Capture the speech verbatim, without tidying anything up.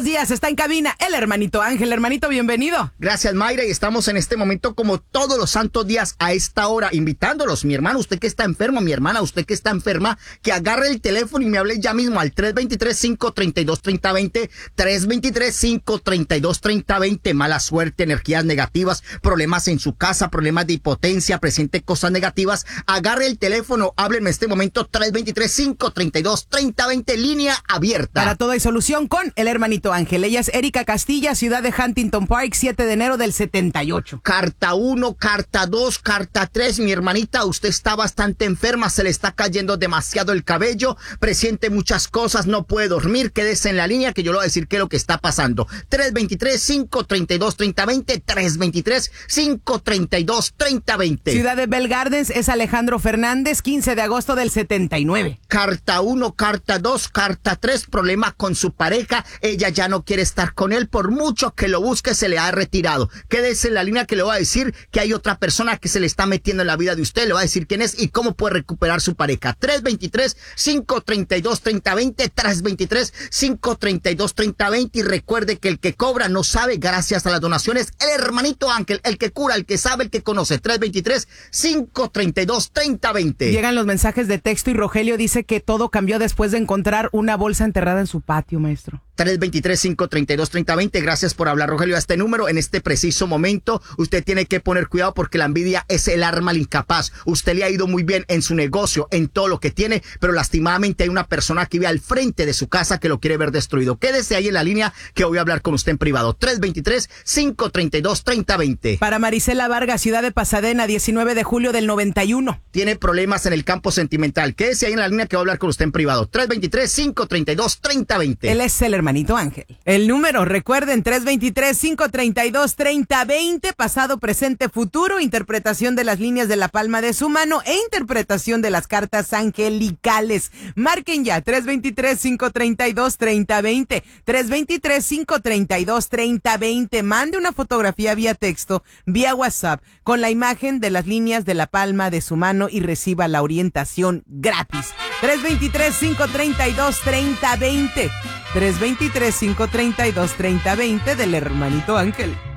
buenos días. Está en cabina el hermanito Ángel. Hermanito, bienvenido. Gracias, Mayra, y estamos en este momento como todos los santos días a esta hora, invitándolos, mi hermano, usted que está enfermo, mi hermana, usted que está enferma, que agarre el teléfono y me hable ya mismo al tres dos tres, cinco tres dos, tres cero dos cero, tres dos tres, cinco tres dos, tres cero dos cero, mala suerte, energías negativas, problemas en su casa, problemas de impotencia, presente cosas negativas. Agarre el teléfono, hábleme en este momento, tres dos tres, cinco tres dos, tres cero dos cero, línea abierta. Para todo hay solución con el hermanito Ángel. Ella es Erika Castilla, ciudad de Huntington Park, siete de enero del setenta y ocho. Carta uno, carta dos, carta tres, mi hermanita, usted está bastante enferma, se le está cayendo demasiado el cabello, presiente muchas cosas, no puede dormir, quédese en la línea que yo le voy a decir qué es lo que está pasando. tres dos tres, cinco tres dos, tres cero dos cero, tres dos tres, cinco tres dos, tres cero dos cero. Ciudad de Bell Gardens es Alejandro Fernández, quince de agosto del setenta y nueve. Carta uno, carta dos, carta tres, problema con su pareja, ella ya no quiere estar con él, por mucho que lo busque se le ha retirado. Quédese en la línea que le voy a decir que hay otra persona que se le está metiendo en la vida de usted, le voy a decir quién es y cómo puede recuperar su pareja. tres dos tres, cinco tres dos, tres cero dos cero, tres dos tres, cinco tres dos, tres cero dos cero, y recuerde que el que cobra no sabe, gracias a las donaciones, el hermanito Ángel, el que cura, el que sabe, el que conoce. Tres dos tres, cinco tres dos, tres cero dos cero. Llegan los mensajes de texto y Rogelio dice que todo cambió después de encontrar una bolsa enterrada en su patio, maestro. tres dos tres, cinco tres dos, tres cero dos cero. Gracias por hablar, Rogelio, a este número. En este preciso momento, usted tiene que poner cuidado porque la envidia es el arma al incapaz. Usted le ha ido muy bien en su negocio, en todo lo que tiene, pero lastimadamente hay una persona que vive al frente de su casa que lo quiere ver destruido. Quédese ahí en la línea que voy a hablar con usted en privado. tres dos tres, cinco tres dos, tres cero dos cero. Para Marisela Vargas, ciudad de Pasadena, diecinueve de julio del noventa y uno. Tiene problemas en el campo sentimental. Quédese ahí en la línea que voy a hablar con usted en privado. tres dos tres, cinco tres dos, tres cero dos cero. Él es el hermanito Ángel. El número, recuerden, tres dos tres, cinco tres dos, tres cero dos cero, pasado, presente, futuro, interpretación de las líneas de la palma de su mano e interpretación de las cartas angelicales. Marquen ya, tres dos tres, cinco tres dos, tres cero dos cero, tres dos tres, cinco tres dos, tres cero dos cero. Mande una fotografía vía texto, vía WhatsApp, con la imagen de las líneas de la palma de su mano y reciba la orientación gratis. tres dos tres, cinco tres dos, tres cero dos cero. tres dos tres, cinco tres dos, tres cero dos cero del hermanito Ángel.